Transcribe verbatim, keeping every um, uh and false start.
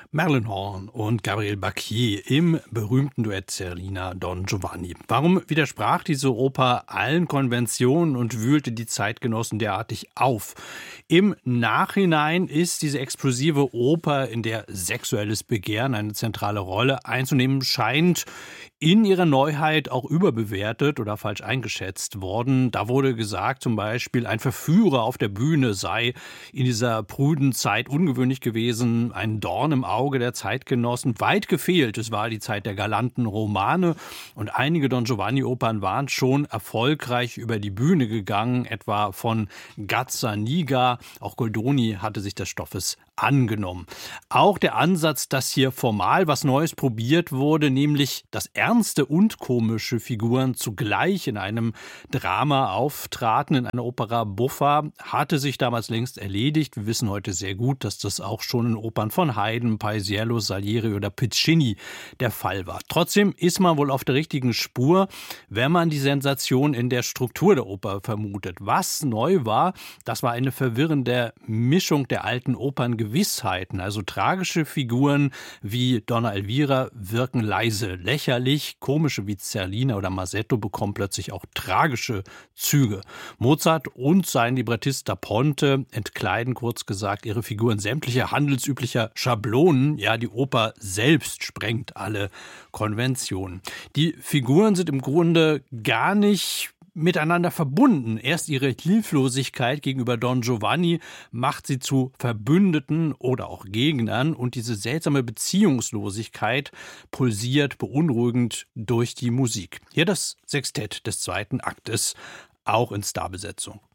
Marilyn Horne und Gabriel Bacquier im berühmten Duett Zerlina Don Giovanni. Warum widersprach diese Oper allen Konventionen und wühlte die Zeitgenossen derartig auf? Im Nachhinein ist diese explosive Oper, in der sexuelles Begehren eine zentrale Rolle einzunehmen scheint, in ihrer Neuheit auch überbewertet oder falsch eingeschätzt worden. Da wurde gesagt, zum Beispiel, ein Verführer auf der Bühne sei in dieser prüden Zeit ungewöhnlich gewesen, ein Dorn im Auge der Zeitgenossen. Weit gefehlt, es war die Zeit der galanten Romane und einige Don Giovanni-Opern waren schon erfolgreich über die Bühne gegangen, etwa von Gazzaniga. Auch Goldoni hatte sich des Stoffes angenommen. Auch der Ansatz, dass hier formal was Neues probiert wurde, nämlich dass ernste und komische Figuren zugleich in einem Drama auftraten, in einer Opera buffa, hatte sich damals längst erledigt. Wir wissen heute sehr gut, dass das auch schon in Opern von Haydn, Paisiello, Salieri oder Piccini der Fall war. Trotzdem ist man wohl auf der richtigen Spur, wenn man die Sensation in der Struktur der Oper vermutet. Was neu war, das war eine verwirrende Mischung der alten Operngewissheiten. Also tragische Figuren wie Donna Elvira wirken leise, lächerlich. Komische wie Zerlina oder Masetto bekommen plötzlich auch tragische Züge. Mozart und sein Librettist da Ponte entkleiden kurz gesagt ihre Figuren sämtlicher handelsüblicher Schablonen. Ja, die Oper selbst sprengt alle Konventionen. Die Figuren sind im Grunde gar nicht miteinander verbunden. Erst ihre Hilflosigkeit gegenüber Don Giovanni macht sie zu Verbündeten oder auch Gegnern und diese seltsame Beziehungslosigkeit pulsiert beunruhigend durch die Musik. Hier das Sextett des zweiten Aktes, auch in Starbesetzung.